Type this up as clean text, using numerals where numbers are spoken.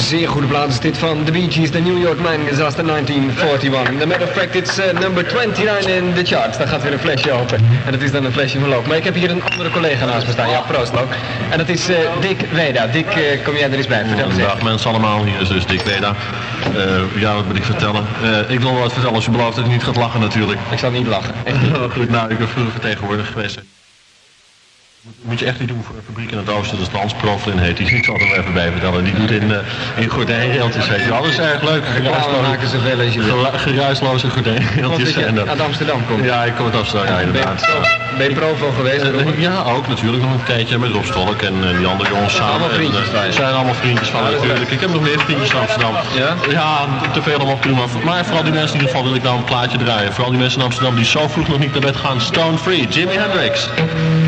zeer goede plaat is dit van The Bee Gees, The New York Man, Disaster 1941. The matter of fact, it's number 29 in the charts. Daar gaat weer een flesje open. En dat is dan een flesje van Loop. Maar ik heb hier een andere collega naast me staan. Ja, proost Loop. En dat is Dick Weda. Dick, kom jij er eens bij? Vertel eens even. Dag mensen allemaal, hier is dus Dick Weda. Ja, wat moet ik vertellen? Ik wil wel wat vertellen als je belooft dat je niet gaat lachen natuurlijk. Ik zal niet lachen. Echt niet. Goed, nou, ik ben vroeger vertegenwoordiger geweest. Moet je echt niet doen voor een fabriek in het oosten, dat is Hans Proflin heet. Die ik zal er wel even bij vertellen. Die doet in gordijnheeltjes, weet je wel. Dat is erg leuk. Maken ze veel als je wil. Geruisloze gordijnheeltjes. Uit Amsterdam komt. Ja, ik kom uit Amsterdam, ja inderdaad. Ben je Provo geweest? Ja, ook natuurlijk. Nog een tijdje met Rob Stolk en die andere jongens samen. Allemaal vriendjes van je? Zijn allemaal vriendjes van natuurlijk. Ik heb nog meer vriendjes in Amsterdam. Ja? Ja, te veel om op te noemen. Maar vooral die mensen in ieder geval wil ik nou een plaatje draaien. Vooral die mensen in Amsterdam die zo vroeg nog niet naar bed gaan. Stone Free, Jimi Hendrix.